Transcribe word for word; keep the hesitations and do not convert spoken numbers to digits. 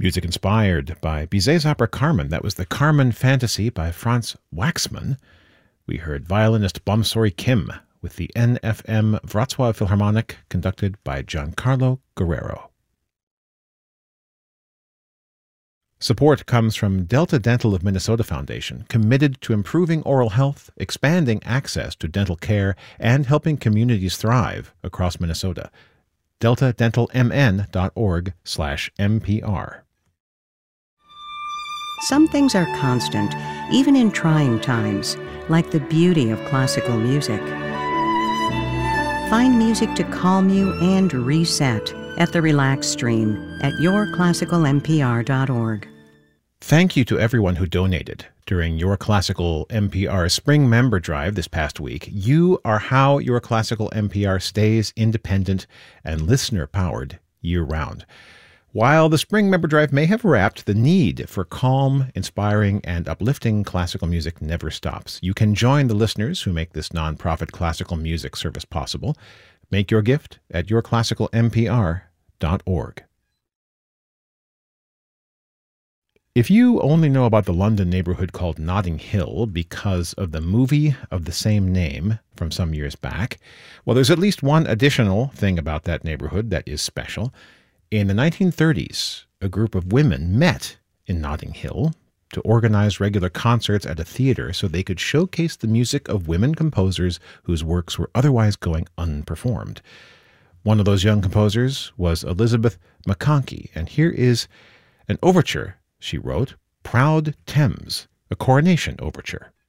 Music inspired by Bizet's opera Carmen. That was the Carmen Fantasy by Franz Waxman. We heard violinist Bomsori Kim with the N F M Wrocław Philharmonic, conducted by Giancarlo Guerrero. Support comes from Delta Dental of Minnesota Foundation, committed to improving oral health, expanding access to dental care, and helping communities thrive across Minnesota. delta dental m n dot org slash M P R. Some things are constant, even in trying times, like the beauty of classical music. Find music to calm you and reset at the Relax Stream at your classical m p r dot org. Thank you to everyone who donated during Your Classical M P R Spring Member Drive this past week. You are how Your Classical M P R stays independent and listener-powered year-round. While the Spring Member Drive may have wrapped, the need for calm, inspiring, and uplifting classical music never stops. You can join the listeners who make this nonprofit classical music service possible. Make your gift at your classical m p r dot org. If you only know about the London neighborhood called Notting Hill because of the movie of the same name from some years back, well, there's at least one additional thing about that neighborhood that is special. In the nineteen thirties, a group of women met in Notting Hill to organize regular concerts at a theater so they could showcase the music of women composers whose works were otherwise going unperformed. One of those young composers was Elizabeth McConkie, and here is an overture she wrote, Proud Thames, a coronation overture.